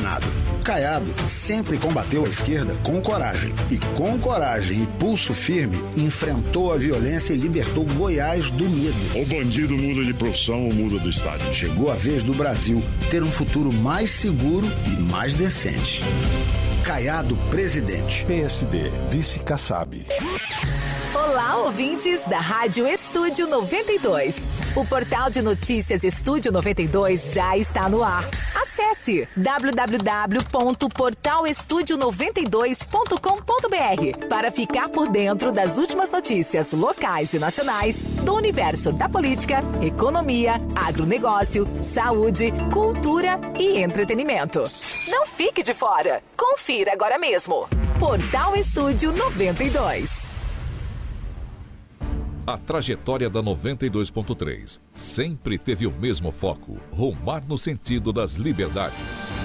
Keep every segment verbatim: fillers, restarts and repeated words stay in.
determinado. Caiado sempre combateu a esquerda com coragem. E com coragem e pulso firme, enfrentou a violência e libertou Goiás do medo. O bandido muda de profissão ou muda do estado. Chegou a vez do Brasil ter um futuro mais seguro e mais decente. Caiado presidente. P S D, vice Kassab. Olá, ouvintes da Rádio Estúdio noventa e dois. O portal de notícias Estúdio noventa e dois já está no ar. Acesse w w w ponto portal estúdio noventa e dois ponto com ponto b r para ficar por dentro das últimas notícias locais e nacionais do universo da política, economia, agronegócio, saúde, cultura e entretenimento. Não fique de fora. Confira agora mesmo. Portal Estúdio noventa e dois. A trajetória da noventa e dois ponto três sempre teve o mesmo foco: rumar no sentido das liberdades.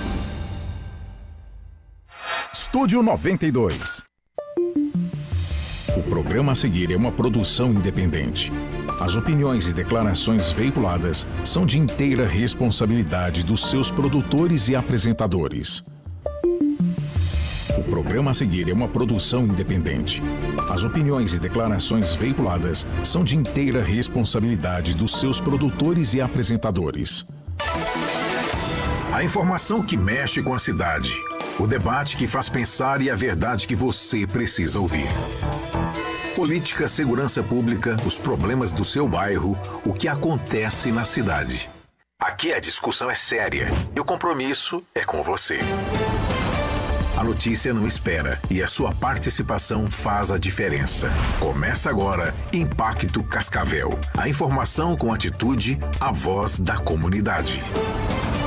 Estúdio noventa e dois. O programa a seguir é uma produção independente. As opiniões e declarações veiculadas são de inteira responsabilidade dos seus produtores e apresentadores. O programa a seguir é uma produção independente. As opiniões e declarações veiculadas são de inteira responsabilidade dos seus produtores e apresentadores. A informação que mexe com a cidade. O debate que faz pensar e a verdade que você precisa ouvir. Política, segurança pública, os problemas do seu bairro, o que acontece na cidade. Aqui a discussão é séria e o compromisso é com você. A notícia não espera e a sua participação faz a diferença. Começa agora Impacto Cascavel. A informação com atitude, a voz da comunidade.